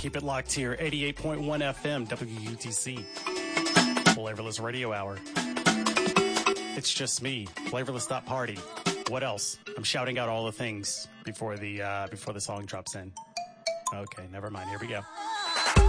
Keep it locked here. 88.1 FM, WUTC. Flavorless Radio Hour. It's just me. Flavorless.party. What else? I'm shouting out all the things before the song drops in. Okay, never mind. Here we go.